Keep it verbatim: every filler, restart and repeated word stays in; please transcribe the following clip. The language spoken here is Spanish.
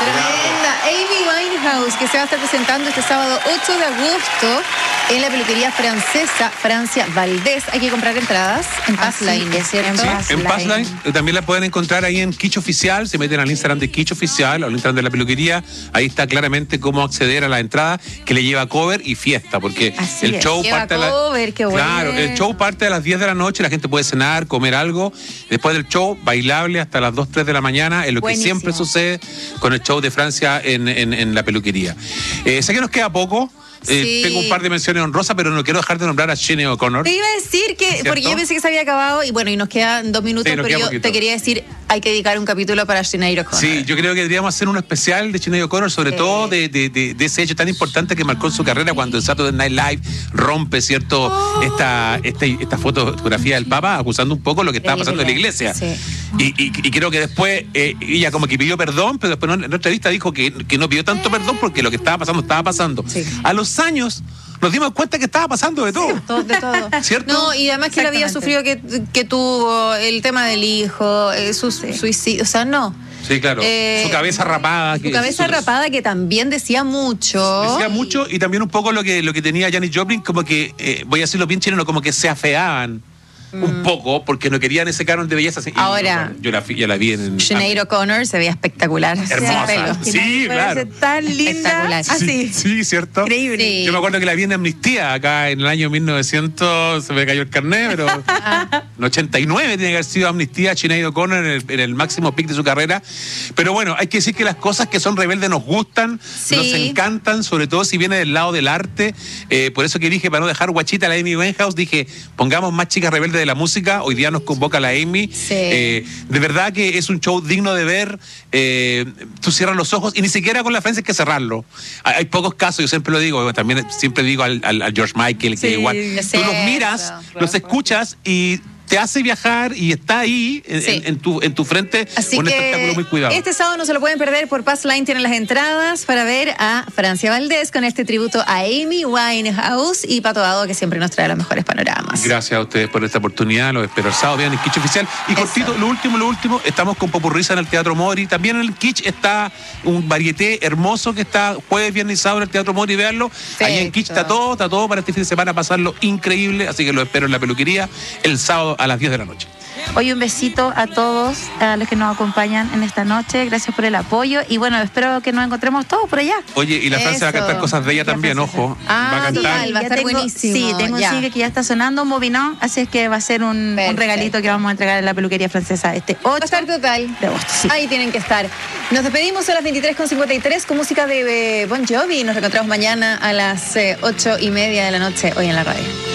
Tremenda. Amy Winehouse, que se va a estar presentando este sábado ocho de agosto en la peluquería francesa Francia Valdés. Hay que comprar entradas en Passline, ¿es cierto? Sí, en Passline. También la pueden encontrar ahí en Kitsch Oficial. Se meten al Instagram de Kitsch Oficial o al Instagram de la peluquería. Ahí está claramente cómo acceder a la entrada, que le lleva cover y fiesta, porque Así el es. show Lleva parte a cover, la... qué bueno. Claro, el show parte a las diez de la noche, la gente puede cenar, comer algo. Después del show, bailable hasta las dos, tres de la mañana, es lo Buenísimo. que siempre sucede con el show de Francia en, en, en la peluquería. Eh, sé que nos queda poco. Eh, Sí. Tengo un par de menciones honrosas, pero no quiero dejar de nombrar a Sinead O'Connor. Te iba a decir que, ¿Cierto? porque yo pensé que se había acabado, y bueno, y nos quedan dos minutos, Sí, nos pero queda yo poquito. te quería decir, hay que dedicar un capítulo para Sinead O'Connor. Sí, yo creo que deberíamos hacer un especial de Sinead O'Connor, sobre Sí. todo de, de, de, de ese hecho tan importante que marcó en su carrera cuando el Saturday Night Live rompe, ¿cierto? Oh. Esta, esta, esta fotografía del Papa acusando un poco lo que estaba pasando en la iglesia. Sí. Y, y, y creo que después eh, ella como que pidió perdón, pero después en otra entrevista dijo que, que no pidió tanto perdón porque lo que estaba pasando estaba pasando. Sí. A los años nos dimos cuenta que estaba pasando de todo. Todo- de todo. ¿Cierto? No, y además que él había sufrido que, que tuvo el tema del hijo, eh, su suicidio, o sea, no. Sí, claro. Eh, su cabeza rapada. Su que- cabeza su- rapada que también decía mucho. Decía mucho y también un poco lo que, lo que tenía Janis Joplin, como que, eh, voy a decirlo bien chileno, como que se afeaban un poco porque no querían ese canon de belleza. Y Ahora, yo la, yo la vi en... Sinead O'Connor se veía espectacular. Hermosa. Sin pelo. Sí, claro. Tan linda. Espectacular. Así. Sí, sí, ¿cierto? Increíble. Sí. Yo me acuerdo que la vi en Amnistía acá en el año mil novecientos, se me cayó el carnet, pero en ochenta y nueve tiene que haber sido Amnistía, Sinead O'Connor en el, en el máximo pic de su carrera. Pero bueno, hay que decir que las cosas que son rebeldes nos gustan, Sí. nos encantan, sobre todo si viene del lado del arte. Eh, por eso que dije, para no dejar guachita a la Amy Winehouse, dije, pongamos más chicas rebeldes de la música. Hoy día nos convoca la Amy. Sí. Eh, de verdad que es un show digno de ver. Eh, tú cierras los ojos y ni siquiera con la Francia hay que cerrarlo. Hay, hay pocos casos, yo siempre lo digo, también siempre digo al, al- al George Michael, que Sí, igual. es Tú los cierto. miras, los escuchas y te hace viajar y está ahí en, Sí. en- en tu, en tu frente. Así un que espectáculo muy cuidado. este sábado no se lo pueden perder. Por Passline tienen las entradas para ver a Francia Valdés con este tributo a Amy Winehouse y Pato Dado, que siempre nos trae los mejores panoramas. Gracias a ustedes por esta oportunidad. Los espero el sábado. Vean el Kitsch Oficial. Y Eso. cortito, lo último, lo último, estamos con Popurrisa en el Teatro Mori. También en el Kitsch está un varieté hermoso que está jueves, viernes y sábado en el Teatro Mori. Veanlo. Ahí en Kitsch está todo, está todo para este fin de semana pasarlo increíble. Así que lo espero en la peluquería el sábado a las diez de la noche. Hoy un besito a todos, a los que nos acompañan en esta noche. Gracias por el apoyo. Y bueno, espero que nos encontremos todos por allá. Oye, y la Francia va a Eso. cantar cosas de ella La también, francesa. ojo. Ah, va a cantar. total. Va a Ya estar tengo- buenísimo. Sí, tengo un Ya. single que ya está sonando, Movinón, así es que va a ser un, un Perfecto. regalito que vamos a entregar en la peluquería francesa este Va a ocho estar total. de agosto. Sí. Ahí tienen que estar. Nos despedimos a las veintitrés con cincuenta y tres con música de eh, Bon Jovi. Nos reencontramos mañana a las eh, ocho y media de la noche hoy en la radio.